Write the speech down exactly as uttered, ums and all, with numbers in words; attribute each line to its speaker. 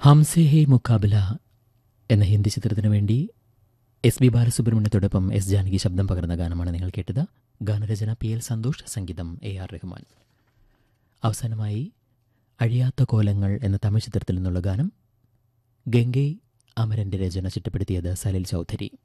Speaker 1: ഹംസേ ഹേ മുക്കാബില എന്ന ഹിന്ദി ചിത്രത്തിനു വേണ്ടി എസ് ബി ബാലസുബ്രഹ്മണ്യത്തോടൊപ്പം എസ് ജാനകി ശബ്ദം പകർന്ന ഗാനമാണ് നിങ്ങൾ കേട്ടത്. ഗാനരചന പി എൽ സന്തോഷ്, സംഗീതം എ ആർ റഹ്മാൻ. അവസാനമായി അഴിയാത്ത കോലങ്ങൾ എന്ന തമിഴ് ചിത്രത്തിൽ നിന്നുള്ള ഗാനം. ഗംഗൈ അമരന്റെ രചന ചിട്ടപ്പെടുത്തിയത് സലിൽ ചൗധരി.